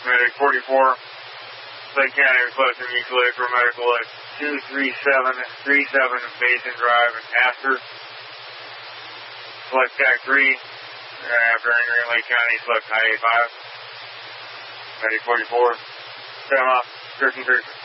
paramedic 44. Lake County requesting mutual aid for medical at 23737 Basin Drive in Astor. Select TAC 3. After entering Lake County, select Highway 5. Medic 44. Stand off. Search and treatment.